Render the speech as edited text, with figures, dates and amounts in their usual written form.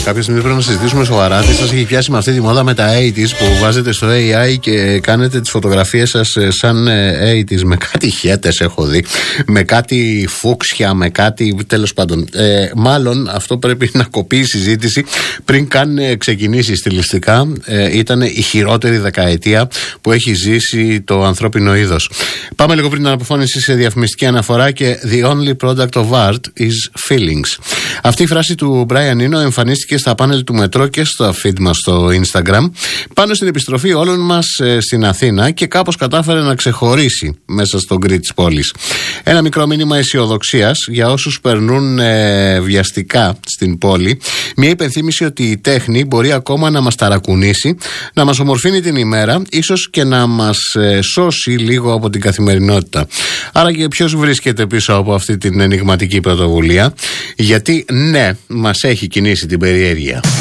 Κάποια στιγμή πρέπει να συζητήσουμε σοβαρά τι σας έχει πιάσει με αυτή τη μόδα με τα 80s που βάζετε στο AI και κάνετε τις φωτογραφίες σας σαν 80s. Με κάτι χέτες έχω δει, με κάτι φούξια, με κάτι τέλος πάντων. Μάλλον αυτό πρέπει να κοπεί η συζήτηση πριν καν ξεκινήσει στιλιστικά. Ήταν η χειρότερη δεκαετία που έχει ζήσει το ανθρώπινο είδος. Πάμε λίγο πριν την αναποφώνηση σε διαφημιστική αναφορά και The only product of art is feelings. Αυτή η φράση του Brian Eno εμφανίστηκε στα πάνελ του μετρό και στο feed μας στο Instagram πάνω στην επιστροφή όλων μας στην Αθήνα και κάπως κατάφερε να ξεχωρίσει μέσα στο γκρι της πόλης. Ένα μικρό μήνυμα αισιοδοξίας για όσους περνούν βιαστικά στην πόλη. Μια υπενθύμηση ότι η τέχνη μπορεί ακόμα να μας ταρακουνήσει, να μας ομορφύνει την ημέρα, ίσως και να μας σώσει λίγο από την καθημερινότητα. Άρα και ποιος βρίσκεται πίσω από αυτή την ενιγματική πρωτοβουλία? Γιατί ναι, μας έχει κινήσει την περιέργεια.